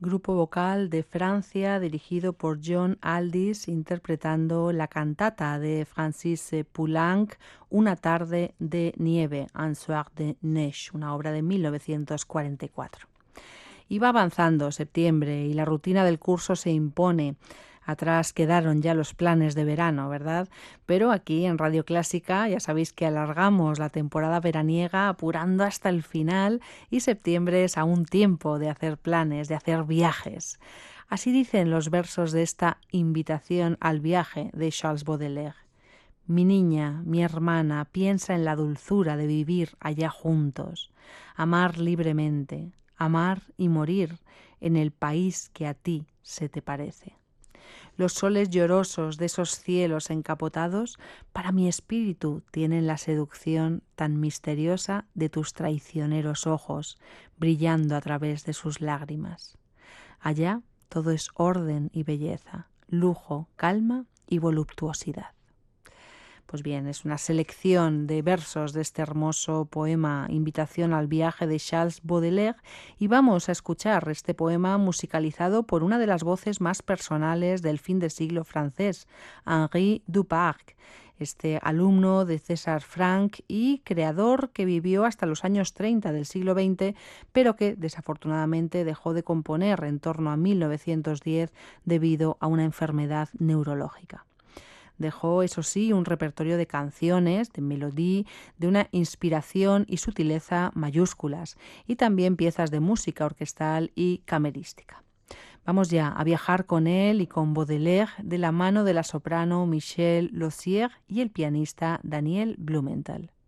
grupo vocal de Francia dirigido por John Aldis, interpretando la cantata de Francis Poulenc, Una tarde de nieve, Un soir de neige, una obra de 1944. Y va avanzando septiembre y la rutina del curso se impone. Atrás quedaron ya los planes de verano, ¿verdad? Pero aquí en Radio Clásica ya sabéis que alargamos la temporada veraniega apurando hasta el final y septiembre es aún tiempo de hacer planes, de hacer viajes. Así dicen los versos de esta invitación al viaje de Charles Baudelaire. Mi niña, mi hermana, piensa en la dulzura de vivir allá juntos, amar libremente, amar y morir en el país que a ti se te parece. Los soles llorosos de esos cielos encapotados para mi espíritu tienen la seducción tan misteriosa de tus traicioneros ojos brillando a través de sus lágrimas. Allá todo es orden y belleza, lujo, calma y voluptuosidad. Pues bien, es una selección de versos de este hermoso poema Invitación al viaje de Charles Baudelaire y vamos a escuchar este poema musicalizado por una de las voces más personales del fin de siglo francés, Henri Duparc, este alumno de César Franck y creador que vivió hasta los años 30 del siglo XX, pero que desafortunadamente dejó de componer en torno a 1910 debido a una enfermedad neurológica. Dejó, eso sí, un repertorio de canciones, de melodía, de una inspiración y sutileza mayúsculas, y también piezas de música orquestal y camerística. Vamos ya a viajar con él y con Baudelaire de la mano de la soprano Michelle Lozier y el pianista Daniel Blumenthal.